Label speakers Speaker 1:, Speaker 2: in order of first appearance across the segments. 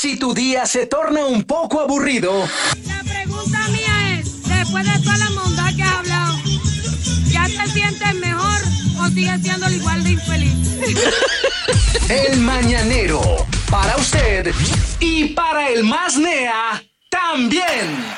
Speaker 1: Si tu día se torna un poco aburrido.
Speaker 2: La pregunta mía es, después de toda la bondad que has hablado, ¿ya te sientes mejor o sigues siendo igual de infeliz?
Speaker 1: El Mañanero, para usted y para el más nea también.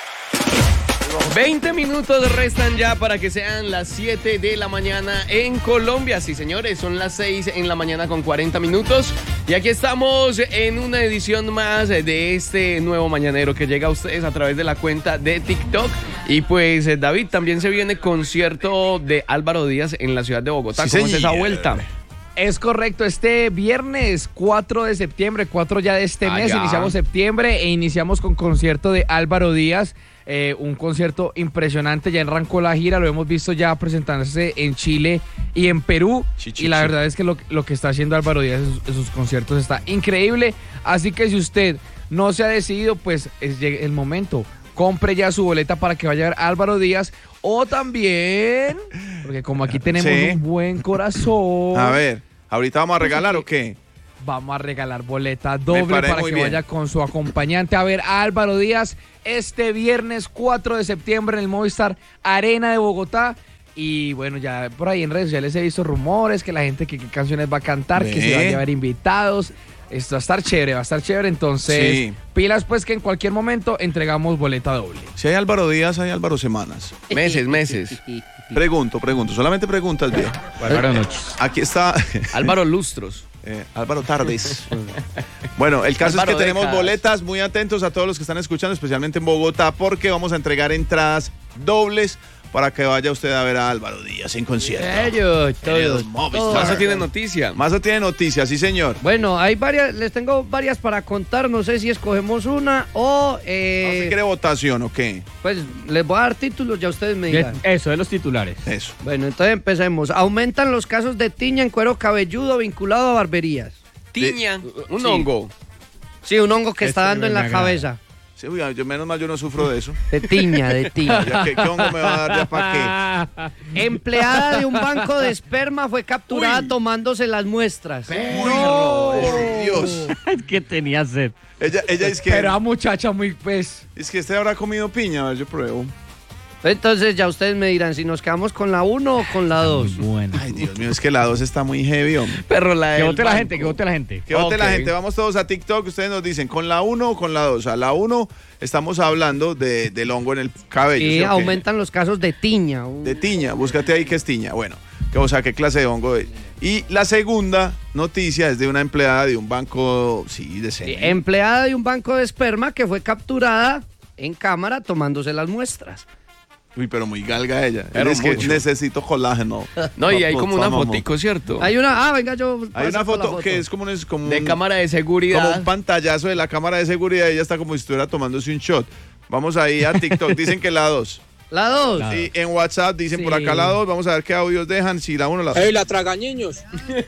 Speaker 3: 20 minutos restan ya para que sean las 7 de la mañana en Colombia. Sí, señores, son las 6 en la mañana con 40 minutos. Y aquí estamos en una edición más de este nuevo Mañanero que llega a ustedes a través de la cuenta de TikTok. Y pues, David, también se viene concierto de Álvaro Díaz en la ciudad de Bogotá.
Speaker 4: Sí,
Speaker 3: ¿Cómo es esa vuelta?
Speaker 5: Es correcto, este viernes 4 de septiembre, 4 ya de este mes,
Speaker 3: ya.
Speaker 5: iniciamos septiembre e iniciamos con concierto de Álvaro Díaz, un concierto impresionante, ya arrancó la gira, lo hemos visto ya presentándose en Chile y en Perú, y la verdad es que lo que está haciendo Álvaro Díaz en sus conciertos está increíble, así que si usted no se ha decidido, pues es el momento. Compre ya su boleta para que vaya a ver a Álvaro Díaz. O también, porque como aquí tenemos un buen corazón.
Speaker 4: A ver, ¿ahorita vamos a regalar o qué?
Speaker 5: Vamos a regalar boleta doble para que vaya con su acompañante a ver a Álvaro Díaz este viernes 4 de septiembre en el Movistar Arena de Bogotá. Y bueno, ya por ahí en redes sociales he visto rumores que la gente que qué canciones va a cantar, que se va a llevar invitados. Esto va a estar chévere, entonces pilas pues que en cualquier momento entregamos boleta doble.
Speaker 4: Si hay Álvaro Díaz, hay Álvaro Semanas.
Speaker 3: Meses.
Speaker 4: Pregunto, solamente preguntas, viejo.
Speaker 3: Álvaro Noches.
Speaker 4: Aquí está
Speaker 3: Álvaro Lustros.
Speaker 4: Álvaro Tardes. Bueno, el caso
Speaker 3: Álvaro
Speaker 4: es que tenemos
Speaker 3: Décadas.
Speaker 4: boletas, muy atentos a todos los que están escuchando, especialmente en Bogotá, porque vamos a entregar entradas dobles para que vaya usted a ver a Álvaro Díaz en concierto.
Speaker 6: Todos.
Speaker 3: Mazo tiene noticia.
Speaker 4: Mazo tiene noticias, sí señor.
Speaker 6: Bueno, hay varias, les tengo varias para contar, no sé si escogemos una o...
Speaker 4: ¿Usted quiere votación o qué?
Speaker 6: Pues les voy a dar títulos, ya ustedes me digan.
Speaker 5: Eso, de los titulares.
Speaker 4: Eso.
Speaker 6: Bueno, entonces empecemos. Aumentan los casos de tiña en cuero cabelludo vinculado a barberías.
Speaker 3: Tiña, un
Speaker 6: Sí.
Speaker 3: hongo.
Speaker 6: Sí, un hongo que está dando en la cabeza.
Speaker 4: Sí, yo menos mal yo no sufro de eso.
Speaker 6: De tiña.
Speaker 4: Ya, ¿qué hongo me va a dar ya para
Speaker 6: Empleada de un banco de esperma fue capturada tomándose las muestras.
Speaker 4: ¡No! Dios.
Speaker 5: que tenía sed.
Speaker 4: Ella es que...
Speaker 5: Pero a muchacha muy pues...
Speaker 4: Es que este habrá comido piña, a ver, yo pruebo.
Speaker 6: Entonces ya ustedes me dirán si nos quedamos con la 1 o con la 2.
Speaker 5: Bueno.
Speaker 4: Ay, Dios mío, es que la 2 está muy heavy, hombre.
Speaker 3: Perro, la
Speaker 5: Que
Speaker 3: del
Speaker 5: vote la
Speaker 3: banco.
Speaker 5: gente, que vote la gente.
Speaker 4: Que vote la
Speaker 3: Ok.
Speaker 4: gente, vamos todos a TikTok, ustedes nos dicen, ¿con la 1 o con la 2? A la 1 estamos hablando del hongo en el cabello.
Speaker 6: Y
Speaker 4: ¿sí o qué?
Speaker 6: aumentan los casos de tiña.
Speaker 4: De tiña, búscate ahí qué es tiña. Bueno, o sea, qué clase de hongo es. Y la segunda noticia es de una empleada de un banco, de semen.
Speaker 6: Empleada de un banco de esperma que fue capturada en cámara tomándose las muestras.
Speaker 4: Uy, pero muy galga ella.
Speaker 3: Pero
Speaker 4: Es que
Speaker 3: mucho.
Speaker 4: necesito colágeno.
Speaker 3: No, y hay como una
Speaker 4: Mamá.
Speaker 3: fotico, ¿cierto?
Speaker 6: Hay una, venga, yo
Speaker 4: Hay una
Speaker 6: paso con la
Speaker 4: foto que es como un...
Speaker 3: De cámara de seguridad.
Speaker 4: Como un pantallazo de la cámara de seguridad y ella está como si estuviera tomándose un shot. Vamos ahí a TikTok, dicen que la 2.
Speaker 6: La 2.
Speaker 4: Y en WhatsApp dicen por acá la 2, vamos a ver qué audios dejan, si la 1 o la 2.
Speaker 7: ¡Ey, la traga niños!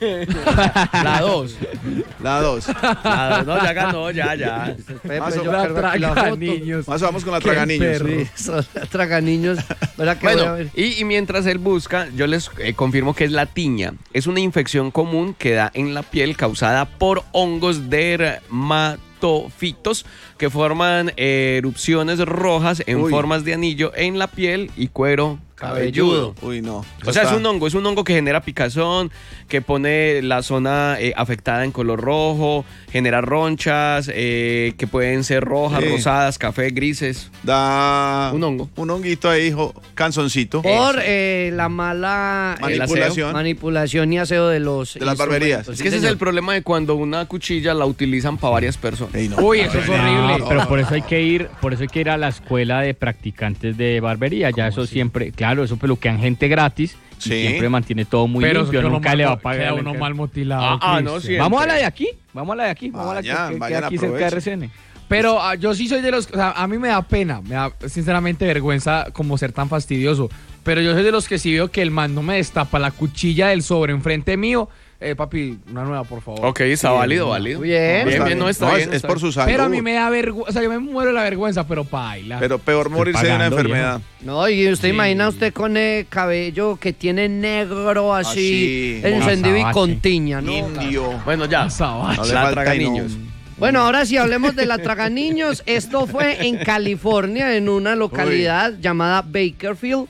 Speaker 3: La 2.
Speaker 4: La 2.
Speaker 3: No, ya ganó, ya.
Speaker 4: Mazo,
Speaker 5: La traga niños.
Speaker 4: Más vamos con la traga niños.
Speaker 6: La traga niños. ¿Verdad que voy a
Speaker 3: Bueno,
Speaker 6: ver?
Speaker 3: y mientras él busca, yo les confirmo que es la tiña. Es una infección común que da en la piel causada por hongos dermatofitos que forman erupciones rojas en formas de anillo en la piel y cuero cabelludo.
Speaker 4: Uy, no.
Speaker 3: O sea, es un hongo que genera picazón, que pone la zona afectada en color rojo, genera ronchas, que pueden ser rojas, rosadas, café, grises.
Speaker 4: Da
Speaker 3: un hongo.
Speaker 4: Un honguito ahí, canzoncito.
Speaker 6: Por la mala manipulación y aseo de los
Speaker 4: las barberías.
Speaker 3: Es que ese es el problema de cuando una cuchilla la utilizan para varias personas.
Speaker 5: Uy, eso es horrible.
Speaker 8: Pero por eso hay que ir a la escuela de practicantes de barbería. Ya eso siempre, claro, eso peluquean gente gratis. Y siempre mantiene todo muy limpio, nunca le va a pagar.
Speaker 5: Queda uno mal mutilado.
Speaker 8: No, vamos a la de aquí, vamos a la de aquí, vamos a la que queda aquí cerca de RCN.
Speaker 5: Pero yo sí soy de los, o sea, a mí me da pena, me da sinceramente vergüenza como ser tan fastidioso. Pero yo soy de los que si veo que el man no me destapa la cuchilla del sobre enfrente mío, papi, una nueva, por favor.
Speaker 3: Ok, está válido.
Speaker 6: Bien,
Speaker 3: no está bien.
Speaker 4: Es por su salud.
Speaker 5: Pero a mí me da vergüenza, o sea, yo me muero de la vergüenza, pero paila.
Speaker 4: Pero peor morirse de una enfermedad.
Speaker 6: No, y usted imagina usted con el cabello que tiene negro así, encendido y con tiña, ¿no?
Speaker 4: Indio.
Speaker 3: Bueno, ya.
Speaker 4: No le
Speaker 3: La
Speaker 4: falta
Speaker 3: traga
Speaker 4: y no.
Speaker 3: niños.
Speaker 6: Bueno, ahora sí hablemos de la traga niños. Esto fue en California, en una localidad llamada Bakersfield,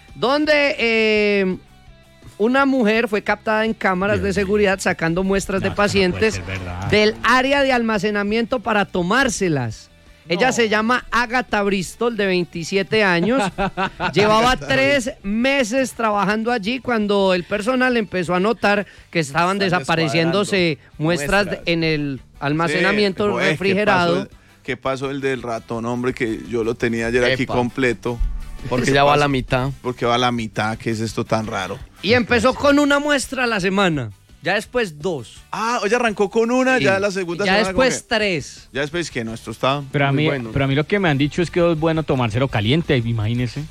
Speaker 6: donde una mujer fue captada en cámaras de seguridad sacando muestras de pacientes del área de almacenamiento para tomárselas. Ella se llama Agatha Bristol, de 27 años. Llevaba 3 meses trabajando allí cuando el personal empezó a notar que estaban desapareciéndose muestras en el almacenamiento refrigerado.
Speaker 4: ¿Qué pasó el del ratón, hombre? Que yo lo tenía ayer aquí completo.
Speaker 3: Porque ya va a la mitad.
Speaker 4: Porque va a la mitad, ¿qué es esto tan raro?
Speaker 6: Y empezó con una muestra a la semana. Ya después 2.
Speaker 4: Ah, ella arrancó con una, sí. Ya la segunda
Speaker 6: semana.
Speaker 4: Ya después
Speaker 6: 3.
Speaker 4: Ya después que no, esto está
Speaker 8: pero a mí,
Speaker 3: bueno.
Speaker 8: Pero a mí lo que me han dicho es que es bueno tomárselo caliente, imagínese.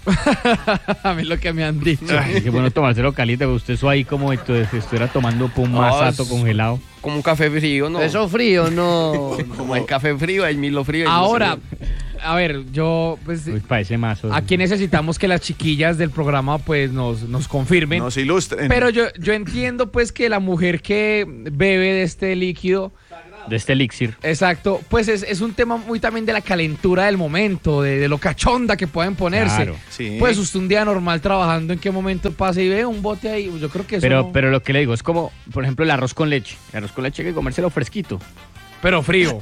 Speaker 5: A mí lo que me han dicho.
Speaker 8: Es bueno tomárselo caliente, porque usted eso ahí como estuviera tomando un masato congelado.
Speaker 3: Como un café frío, ¿no?
Speaker 6: Eso frío, no.
Speaker 3: Como el café frío, hay Milo frío.
Speaker 5: Ahora, a ver, yo pues
Speaker 8: parece mazo.
Speaker 5: Aquí necesitamos que las chiquillas del programa pues nos confirmen.
Speaker 4: Nos ilustren.
Speaker 5: Pero yo entiendo pues que la mujer que bebe de este líquido,
Speaker 8: de este elixir.
Speaker 5: Exacto, pues es un tema muy también de la calentura del momento, de lo cachonda que pueden ponerse.
Speaker 8: Claro.
Speaker 4: Sí.
Speaker 5: Pues usted un día normal trabajando, ¿en qué momento pasa y ve un bote ahí? Yo creo que eso
Speaker 8: pero lo que le digo es como, por ejemplo, el arroz con leche. El arroz con leche hay que comérselo fresquito.
Speaker 5: Pero frío.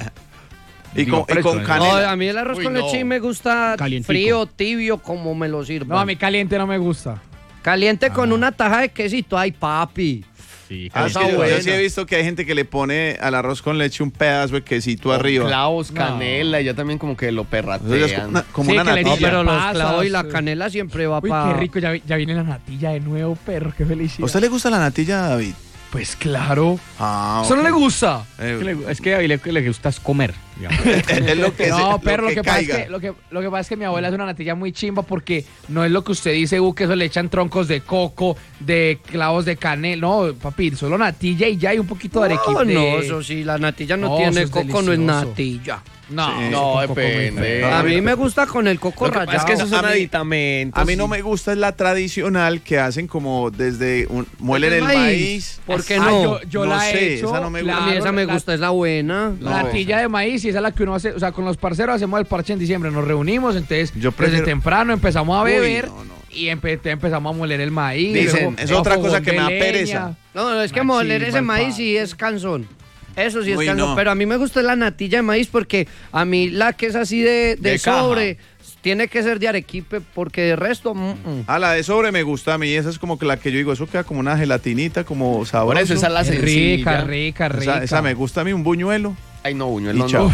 Speaker 4: Y con canela.
Speaker 6: No, a mí el arroz con leche me gusta frío, tibio, como me lo sirvan.
Speaker 5: No, a mí caliente no me gusta.
Speaker 6: Caliente con una taja de quesito. Ay, papi.
Speaker 8: Sí,
Speaker 4: yo sí he visto que hay gente que le pone al arroz con leche un pedazo de quesito arriba.
Speaker 3: Clavos, canela, y ya también como que lo perratean.
Speaker 4: Como una natilla.
Speaker 6: No, pero los clavos y la canela siempre va para...
Speaker 5: Uy, qué rico, ya viene la natilla de nuevo, perro, qué felicidad.
Speaker 4: ¿A usted le gusta la natilla, David?
Speaker 5: Pues claro.
Speaker 4: Ah,
Speaker 5: ¿Eso no le gusta?
Speaker 8: Es que a David le gusta es comer.
Speaker 4: Es lo que
Speaker 5: no, pero
Speaker 4: lo que
Speaker 5: pasa es que, lo que pasa es que mi abuela es una natilla muy chimba porque no es lo que usted dice, que eso le echan troncos de coco, de clavos de canela. No, papi, solo natilla y ya hay un poquito de arequipe.
Speaker 6: No, eso sí, la natilla no tiene coco, no es natilla.
Speaker 5: No,
Speaker 4: sí,
Speaker 3: no, depende.
Speaker 6: A mí me gusta con el coco rallado.
Speaker 3: Es que eso es un aditamento.
Speaker 4: A mí no me gusta es la tradicional que hacen como desde muelen el maíz.
Speaker 6: ¿Por qué no?
Speaker 5: Yo
Speaker 4: no
Speaker 5: la he
Speaker 4: sé,
Speaker 5: hecho.
Speaker 4: Esa no me gusta.
Speaker 6: A mí esa me gusta, es la buena.
Speaker 5: La natilla de maíz, y esa es la que uno hace, o sea, con los parceros hacemos el parche en diciembre, nos reunimos, entonces desde temprano empezamos a beber. Y empezamos a moler el maíz.
Speaker 4: Dicen, es otra cosa que me da pereza.
Speaker 6: No, es que moler ese maíz sí es cansón. Eso sí es cansón, pero a mí me gusta la natilla de maíz porque a mí la que es así de sobre tiene que ser de arequipe porque de resto...
Speaker 4: La de sobre me gusta a mí, esa es como que la que yo digo, eso queda como una gelatinita, como sabroso.
Speaker 3: Por eso esa es la sencilla.
Speaker 5: Rica.
Speaker 4: Esa me gusta a mí, un buñuelo.
Speaker 3: Ay, no, buñuelo no.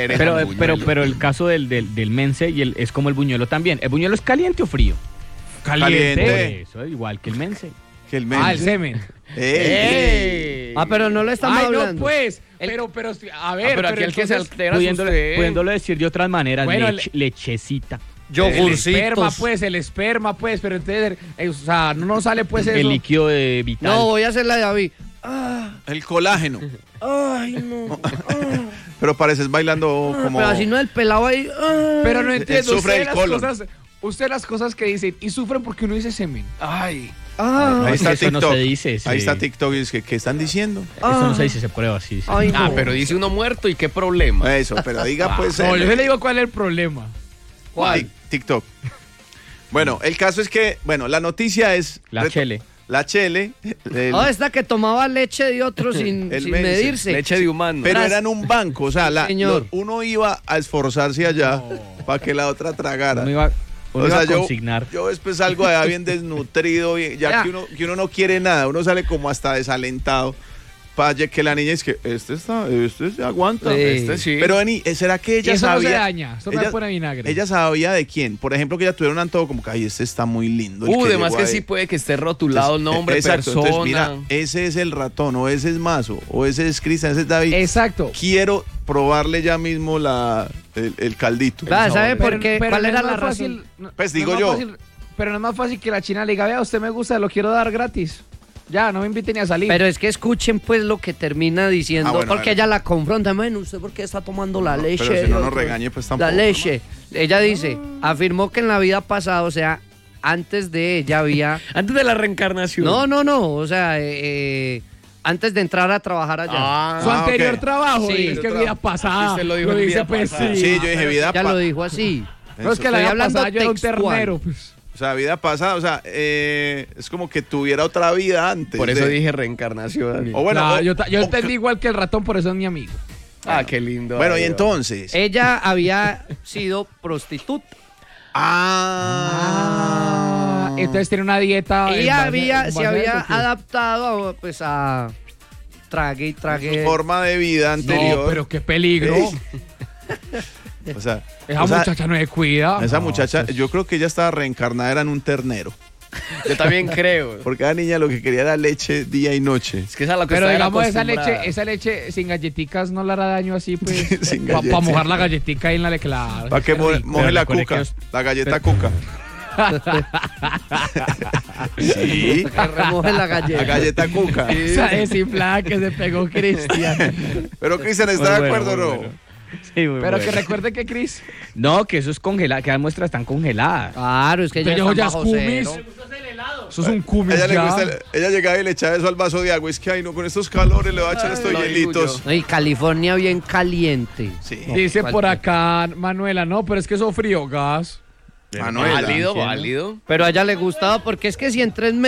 Speaker 8: Pero el caso del mense es como el buñuelo también. ¿El buñuelo es caliente o frío?
Speaker 4: Caliente.
Speaker 8: Eso es igual que el mense.
Speaker 5: El semen.
Speaker 6: Pero no le estamos hablando.
Speaker 5: No, pues. Pero, a ver.
Speaker 3: Pero aquí el que se altera
Speaker 8: pudiéndolo decir de otras maneras,
Speaker 5: bueno,
Speaker 8: lechecita.
Speaker 5: El esperma, pues, pero entonces, o sea, no nos sale, pues, eso.
Speaker 8: El líquido vital.
Speaker 6: No, voy a hacer la de David.
Speaker 4: El colágeno.
Speaker 6: Ay, no.
Speaker 4: Pero pareces bailando como...
Speaker 6: Pero así no el pelado ahí.
Speaker 5: Pero no entiendo.
Speaker 4: Sufre el colon.
Speaker 5: Usted las cosas que dicen y sufren porque uno dice semen.
Speaker 4: Ahí
Speaker 8: está
Speaker 4: TikTok.
Speaker 8: No se dice.
Speaker 4: Ahí está TikTok y dice, ¿qué están diciendo?
Speaker 8: Eso no se dice, se prueba así.
Speaker 3: Pero dice uno muerto y qué problema.
Speaker 4: Eso, pero diga pues...
Speaker 5: No, yo le digo cuál es el problema.
Speaker 6: ¿Cuál?
Speaker 4: TikTok. Bueno, el caso es que, la noticia es...
Speaker 8: La chele.
Speaker 6: Esta que tomaba leche de otro sin medirse.
Speaker 3: Leche de humano.
Speaker 4: Pero era en un banco, o sea, uno iba a esforzarse allá para que la otra tragara. Yo después salgo allá bien desnutrido, ya que uno no quiere nada, uno sale como hasta desalentado. Para que la niña es que este se aguanta.
Speaker 6: Sí.
Speaker 4: Este sí. Pero ¿será que ella
Speaker 5: eso
Speaker 4: sabía?
Speaker 5: No se daña, eso no pone vinagre.
Speaker 4: Ella sabía de quién. Por ejemplo, que ella tuviera un antojo como que, este está muy lindo.
Speaker 3: Además que sí puede que esté rotulado nombre,
Speaker 4: exacto,
Speaker 3: persona.
Speaker 4: Entonces, mira, ese es el ratón, o ese es Mazo, o ese es Cristian, ese es David.
Speaker 5: Exacto.
Speaker 4: Quiero probarle ya mismo el caldito.
Speaker 6: ¿Sabe por qué? ¿Cuál era la razón?
Speaker 4: Pues digo yo.
Speaker 5: Pero no es más fácil que la china le diga, vea, usted me gusta, lo quiero dar gratis. Ya, no me inviten ni a salir.
Speaker 6: Pero es que escuchen pues lo que termina diciendo, porque ella la confronta. Bueno, ¿usted por qué está tomando la leche?
Speaker 4: Pero si no nos regañe, pues tampoco.
Speaker 6: La leche. Ella dice, afirmó que en la vida pasada, o sea, antes de ella había...
Speaker 3: Antes de la reencarnación.
Speaker 6: No, o sea, Antes de entrar a trabajar allá.
Speaker 5: Su anterior
Speaker 4: ok.
Speaker 5: trabajo.
Speaker 6: Sí.
Speaker 5: Es que vida pasada.
Speaker 3: Usted lo dijo en vida
Speaker 5: pues
Speaker 3: pasada.
Speaker 4: Sí, yo dije vida
Speaker 6: Ya lo dijo así.
Speaker 5: No, es que la
Speaker 6: Estoy
Speaker 5: vida
Speaker 6: hablando
Speaker 5: pasada yo era un
Speaker 6: textual.
Speaker 5: ternero. Pues.
Speaker 4: O sea, vida pasada, o sea, es como que tuviera otra vida antes.
Speaker 3: Por eso
Speaker 4: de-
Speaker 3: dije reencarnación.
Speaker 4: O bueno,
Speaker 5: Nah,
Speaker 4: o-
Speaker 5: yo
Speaker 4: o-
Speaker 5: entendí igual que el ratón, por eso es mi amigo.
Speaker 3: Ah, qué lindo.
Speaker 4: Bueno, y
Speaker 3: Darío.
Speaker 4: entonces.
Speaker 6: Ella había sido prostituta.
Speaker 5: Entonces tiene una dieta. en
Speaker 6: Ella
Speaker 5: base- en
Speaker 6: se
Speaker 5: base a
Speaker 6: había
Speaker 5: eso, ¿qué?
Speaker 6: adaptado a trague y trague.
Speaker 4: Su forma de vida anterior.
Speaker 5: No, pero qué peligro.
Speaker 4: O sea,
Speaker 5: Esa muchacha no se cuida.
Speaker 4: Esa
Speaker 5: No,
Speaker 4: muchacha,
Speaker 5: pues-
Speaker 4: yo creo que ella estaba reencarnada, era en un ternero.
Speaker 3: Yo también creo.
Speaker 4: Porque la niña lo que quería era leche día y noche.
Speaker 3: Es que esa es lo que
Speaker 5: Pero
Speaker 3: está
Speaker 5: digamos,
Speaker 3: acostumbrada.
Speaker 5: esa leche sin galletitas no le hará daño así, pues.
Speaker 4: Sin
Speaker 5: Para
Speaker 4: galletas.
Speaker 5: mojar la galletica ahí en la leclara.
Speaker 4: Para que moje
Speaker 8: Pero
Speaker 4: la
Speaker 8: recuerde
Speaker 4: cuca,
Speaker 8: que es-
Speaker 4: la galleta cuca. Sí,
Speaker 6: Que remoje la
Speaker 4: la
Speaker 6: galleta.
Speaker 4: galleta cuca.
Speaker 5: Esa desinflada que se pegó Cristian.
Speaker 4: Pero Cristian, ¿está de acuerdo o no?
Speaker 8: Sí, muy
Speaker 5: Pero
Speaker 8: bueno.
Speaker 5: que recuerde que Cris.
Speaker 8: No, que eso es congelado, que las muestras están congeladas.
Speaker 6: Claro, es que ella
Speaker 5: Pero
Speaker 6: está
Speaker 5: ya es
Speaker 6: bajo
Speaker 5: cumis.
Speaker 6: cero.
Speaker 5: Eso es un cumis
Speaker 4: Ella,
Speaker 5: ya.
Speaker 4: ella llegaba y le echaba eso al vaso de agua. Es que, ay, no, con estos calores le va a echar estos
Speaker 3: lo
Speaker 4: hielitos.
Speaker 6: No, y California bien caliente.
Speaker 4: Sí.
Speaker 5: Dice por acá Manuela, no, pero es que eso frío, gas.
Speaker 4: Manuela.
Speaker 3: Válido, válido.
Speaker 6: Pero a ella le gustaba porque es que si en 3 meses